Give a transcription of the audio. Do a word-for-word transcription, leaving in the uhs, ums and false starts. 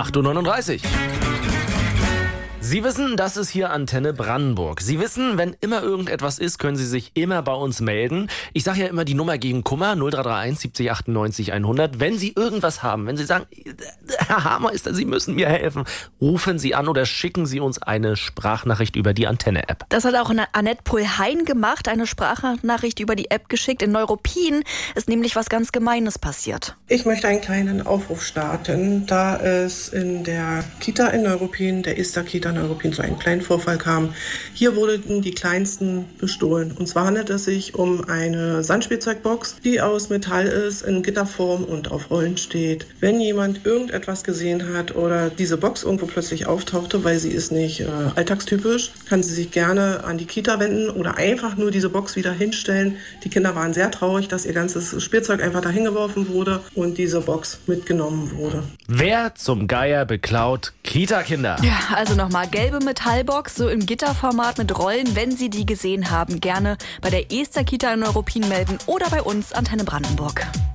acht Uhr neununddreißig. Sie wissen, das ist hier Antenne Brandenburg. Sie wissen, wenn immer irgendetwas ist, können Sie sich immer bei uns melden. Ich sage ja immer die Nummer gegen Kummer, null drei drei eins siebzig achtundneunzig hundert. Wenn Sie irgendwas haben, wenn Sie sagen, Herr Haarmeister, Sie müssen mir helfen, rufen Sie an oder schicken Sie uns eine Sprachnachricht über die Antenne-App. Das hat auch Annette Pohlhein gemacht, eine Sprachnachricht über die App geschickt. In Neuruppin ist nämlich was ganz Gemeines passiert. Ich möchte einen kleinen Aufruf starten, da es in der Kita in Neuruppin, der Ester-Kita Neuruppin, zu einem kleinen Vorfall kam. Hier wurden die Kleinsten bestohlen. Und zwar handelt es sich um eine Sandspielzeugbox, die aus Metall ist, in Gitterform und auf Rollen steht. Wenn jemand irgendetwas gesehen hat oder diese Box irgendwo plötzlich auftauchte, weil sie ist nicht äh, alltagstypisch, kann sie sich gerne an die Kita wenden oder einfach nur diese Box wieder hinstellen. Die Kinder waren sehr traurig, dass ihr ganzes Spielzeug einfach dahin geworfen wurde und diese Box mitgenommen wurde. Wer zum Geier beklaut Kita-Kinder? Ja, also nochmal, gelbe Metallbox, so im Gitterformat mit Rollen. Wenn Sie die gesehen haben, gerne bei der Ester-Kita in Neuruppin melden oder bei uns, Antenne Brandenburg.